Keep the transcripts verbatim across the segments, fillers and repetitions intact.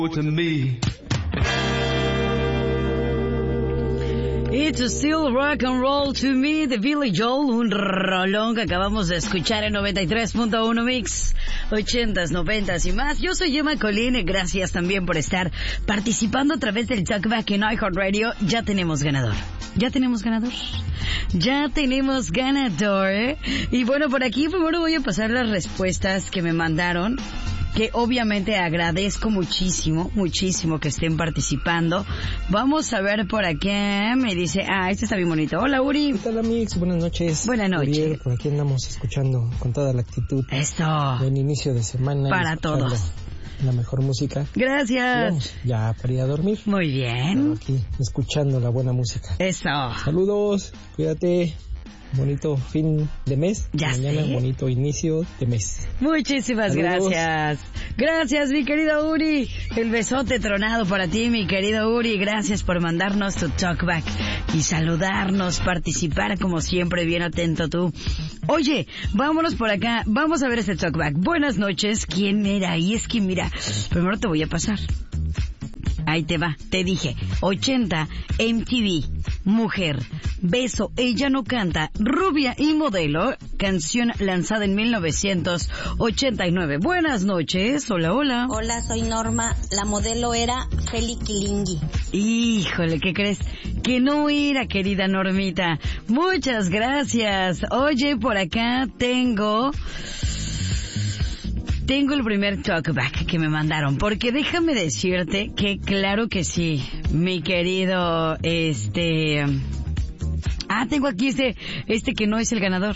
to me. It's still rock and roll to me de Billy Joel, un rolón que acabamos de escuchar en noventa y tres punto uno Mix, ochentas, noventas y más. Yo soy Gemma Colín, gracias también por estar participando a través del Talkback en iHeartRadio. Ya tenemos ganador. Ya tenemos ganador. Ya tenemos ganador. Y bueno, por aquí primero voy a pasar las respuestas que me mandaron, que obviamente agradezco muchísimo, muchísimo que estén participando. Vamos a ver por acá. Me dice, ah, este está bien bonito. Hola, Uri. ¿Qué tal, amigos? Buenas noches. Buenas noches. Uriel, por aquí andamos escuchando con toda la actitud. Esto. Buen inicio de semana. Para todos. La mejor música. Gracias. Vamos ya para ir a dormir. Muy bien. Pero aquí, escuchando la buena música. Eso. Saludos, cuídate. Bonito fin de mes. Ya Mañana sé. bonito inicio de mes. Muchísimas Saludos. gracias. Gracias, mi querido Uri. El besote tronado para ti, mi querido Uri. Gracias por mandarnos tu talkback y saludarnos, participar como siempre, bien atento tú. Oye, vámonos por acá. Vamos a ver este talkback. Buenas noches. ¿Quién era? Y es que mira, primero te voy a pasar. Ahí te va, te dije, ochenta, M T V, mujer, beso, ella no canta, rubia y modelo, canción lanzada en mil novecientos ochenta y nueve. Buenas noches, hola, hola. Hola, soy Norma, la modelo era Feli Kilingui. Híjole, ¿qué crees? Que no era, querida Normita. Muchas gracias. Oye, por acá tengo... Tengo el primer talkback que me mandaron, porque déjame decirte que claro que sí, mi querido, este... Ah, tengo aquí este, este que no es el ganador.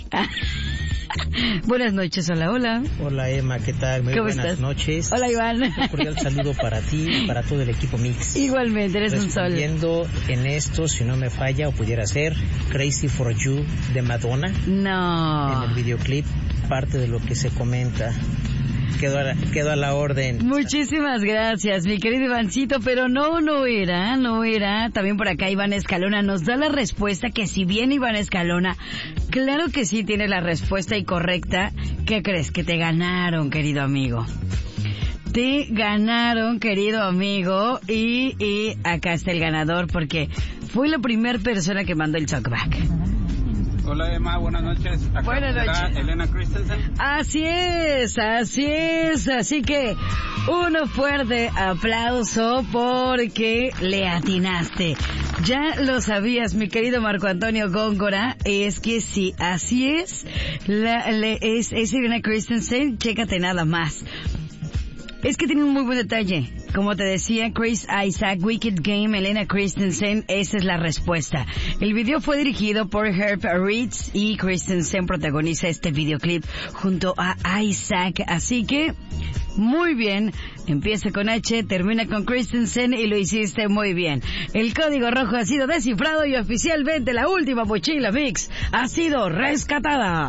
Buenas noches, hola, hola. Hola, Emma, ¿qué tal? Muy ¿Cómo buenas estás? noches. Hola, Iván. Un cordial saludo para ti y para todo el equipo Mix. Igualmente, eres un sol. Respondiendo en esto, si no me falla o pudiera ser, Crazy for You de Madonna. No. En el videoclip, parte de lo que se comenta. Quedó a, la, quedó a la orden. Muchísimas gracias, mi querido Ivancito, pero no, no era, no era. También por acá Iván Escalona nos da la respuesta, que si bien Iván Escalona, claro que sí tiene la respuesta y correcta. ¿Qué crees? Que te ganaron, querido amigo. Te ganaron, querido amigo, y, y acá está el ganador porque fue la primera persona que mandó el talkback. Hola, Emma, buenas noches. Acá buenas noches. Elena Christensen. Así es, así es. Así que un fuerte aplauso porque le atinaste. Ya lo sabías, mi querido Marco Antonio Góngora. Es que sí, así es. La, le, es, es Elena Christensen. Chécate nada más. Es que tiene un muy buen detalle. Como te decía, Chris Isaac, Wicked Game, Elena Christensen, esa es la respuesta. El video fue dirigido por Herb Ritz y Christensen protagoniza este videoclip junto a Isaac. Así que, muy bien. Empieza con H, termina con Christensen y lo hiciste muy bien. El código rojo ha sido descifrado y oficialmente la última mochila Mix ha sido rescatada.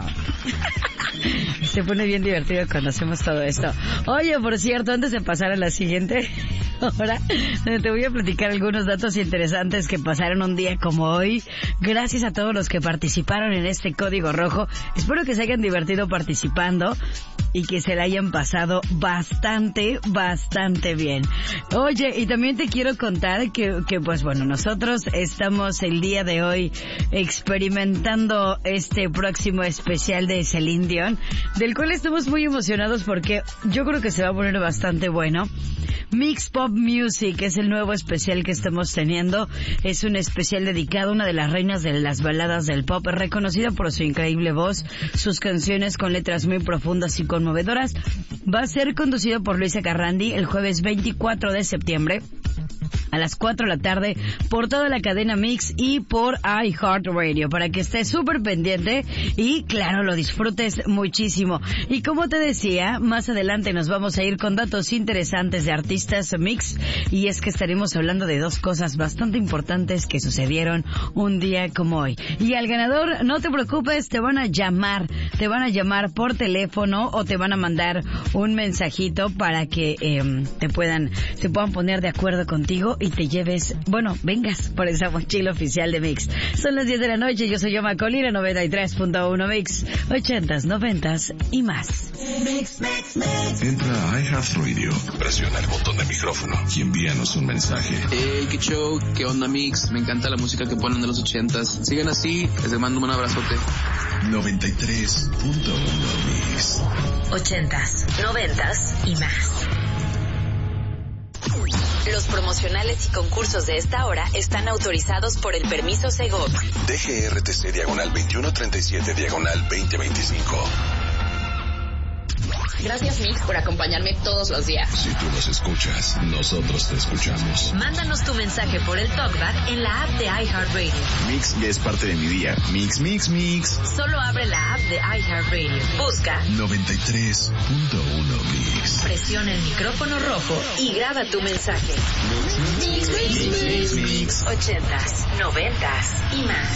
Se pone bien divertido cuando hacemos todo esto. Oye, por cierto, antes de pasar a la siguiente hora, te voy a platicar algunos datos interesantes que pasaron un día como hoy. Gracias a todos los que participaron en este código rojo. Espero que se hayan divertido participando y que se la hayan pasado bastante, bastante bien. Oye, y también te quiero contar que, que pues bueno, nosotros estamos el día de hoy experimentando este próximo especial de Celine Dion, del cual estamos muy emocionados porque yo creo que se va a poner bastante bueno. Mix Pop Music es el nuevo especial que estamos teniendo. Es un especial dedicado a una de las reinas de las baladas del pop, reconocida por su increíble voz, sus canciones con letras muy profundas y conmovedoras. Va a ser conducido por Luisa Carrandi el jueves veinticuatro de septiembre a las cuatro de la tarde por toda la cadena Mix y por iHeartRadio, para que estés súper pendiente y claro, lo disfrutes muchísimo. Y como te decía, más adelante nos vamos a ir con datos interesantes de artistas Mix, y es que estaremos hablando de dos cosas bastante importantes que sucedieron un día como hoy. Y al ganador, no te preocupes, te van a llamar, te van a llamar por teléfono o te van a mandar un mensajito para que eh, te puedan, se puedan poner de acuerdo contigo y te lleves, bueno, vengas por esa mochila oficial de Mix. Son las diez de la noche, yo soy Yoma Colina, noventa y tres punto uno Mix, ochentas, noventas y más. Mix, mix, mix. Entra a iHeartRadio, presiona el botón de micrófono y envíanos un mensaje. Hey, qué show, qué onda Mix, me encanta la música que ponen de los ochentas. Sigan así, les mando un abrazote. noventa y tres punto uno Mix. Ochentas, noventas y más. Los promocionales y concursos de esta hora están autorizados por el permiso Segov. D G R T C diagonal veintiuno treinta y siete diagonal veinte veinticinco. Gracias, Mix, por acompañarme todos los días. Si tú nos escuchas, nosotros te escuchamos. Mándanos tu mensaje por el TalkBack en la app de iHeartRadio. Mix ya es parte de mi día. Mix, mix, mix. Solo abre la app de iHeartRadio. Busca noventa y tres punto uno Mix. Presiona el micrófono rojo y graba tu mensaje. Mix, mix, mix, mix, mix. Ochentas, noventas y más.